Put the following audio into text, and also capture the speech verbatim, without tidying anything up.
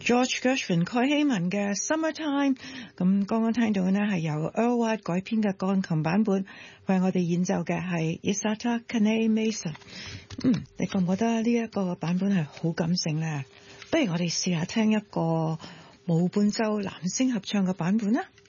George Gershwin 蓋希文嘅 Summertime， 咁剛剛聽到呢係由 Earl White 改編嘅鋼琴版本，為我哋演奏嘅係 Isata Kane Mason。嗯，你覺唔覺得呢一個版本係好感性呢？不如我哋試下聽一個無伴奏男聲合唱嘅版本啦。